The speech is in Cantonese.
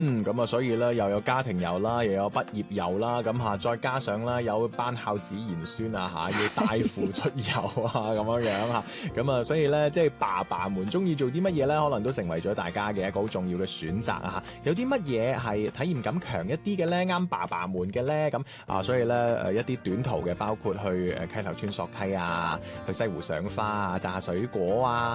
咁啊，所以咧又有家庭遊啦，又有畢業遊啦，咁吓再加上啦有班孝子賢孫啊吓，要帶父出遊啊咁樣樣吓，咁啊，所以咧即係爸爸們中意做啲乜嘢咧，可能都成為咗大家嘅一個好重要嘅選擇啊吓。有啲乜嘢係體驗感強一啲嘅咧，啱爸爸們嘅咧，咁啊，所以咧一啲短途嘅，包括去溪頭村索溪啊，去西湖賞花啊，炸水果啊。